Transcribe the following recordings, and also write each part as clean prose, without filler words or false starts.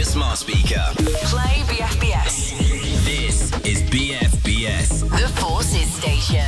smart speaker. Play BFBS. This is BFBS. The Forces Station.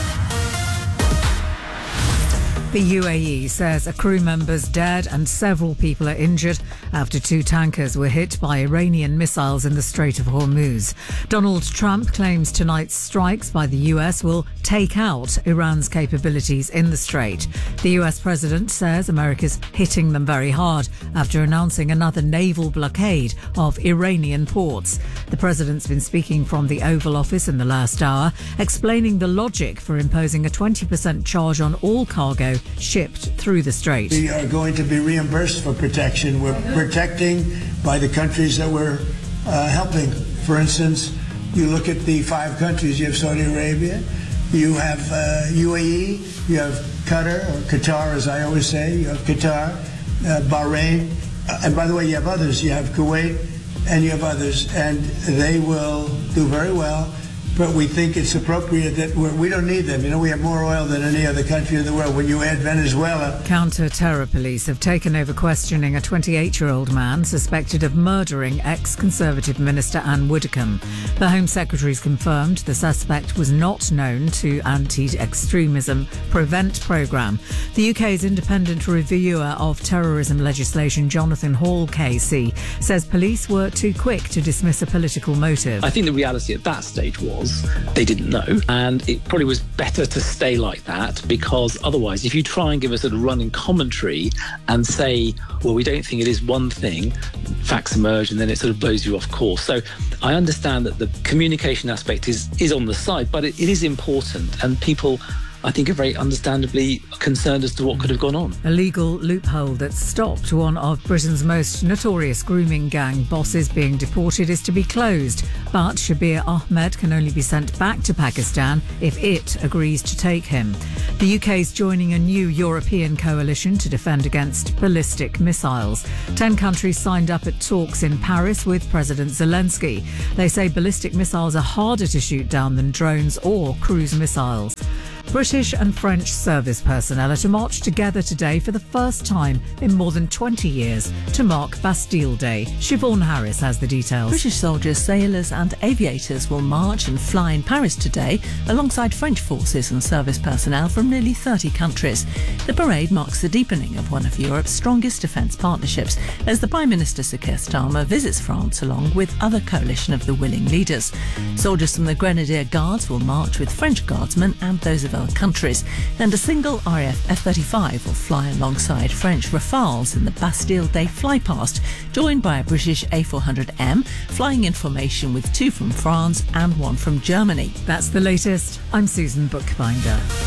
The UAE says a crew member's dead and several people are injured after two tankers were hit by Iranian missiles in the Strait of Hormuz. Donald Trump claims tonight's strikes by the US will take out Iran's capabilities in the strait. The US president says America's hitting them very hard after announcing another naval blockade of Iranian ports. The president's been speaking from the Oval Office in the last hour, explaining the logic for imposing a 20% charge on all cargo shipped through the strait. We are going to be reimbursed for protection. We're protecting by the countries that we're helping. For instance, you look at the 5 countries. You have Saudi Arabia, you have UAE, you have Qatar, as I always say, you have Qatar, Bahrain, and by the way, you have others. You have Kuwait, and you have others, and they will do very well. But we think it's appropriate that we don't need them. You know, we have more oil than any other country in the world. When you add Venezuela... Counter-terror police have taken over questioning a 28-year-old man suspected of murdering ex-Conservative Minister Anne Widdecombe. The Home Secretary's confirmed the suspect was not known to Anti-Extremism Prevent programme. The UK's independent reviewer of terrorism legislation, Jonathan Hall KC, says police were too quick to dismiss a political motive. I think the reality at that stage was they didn't know, and it probably was better to stay like that, because otherwise, if you try and give a sort of running commentary and say, well, we don't think it is one thing, facts emerge, and then it sort of blows you off course. So I understand that the communication aspect is on the side, but it is important, and people, I think, are very understandably concerned as to what could have gone on. A legal loophole that stopped one of Britain's most notorious grooming gang bosses being deported is to be closed. But Shabir Ahmed can only be sent back to Pakistan if it agrees to take him. The UK is joining a new European coalition to defend against ballistic missiles. 10 countries signed up at talks in Paris with President Zelensky. They say ballistic missiles are harder to shoot down than drones or cruise missiles. British and French service personnel are to march together today for the first time in more than 20 years to mark Bastille Day. Siobhan Harris has the details. British soldiers, sailors and aviators will march and fly in Paris today alongside French forces and service personnel from nearly 30 countries. The parade marks the deepening of one of Europe's strongest defence partnerships as the Prime Minister Sir Keir Starmer visits France along with other coalition of the willing leaders. Soldiers from the Grenadier Guards will march with French guardsmen and those of other countries, and a single RAF F-35 will fly alongside French Rafales in the Bastille Day flypast, joined by a British A400M flying in formation with 2 from France and 1 from Germany. That's the latest. I'm Susan Bookbinder.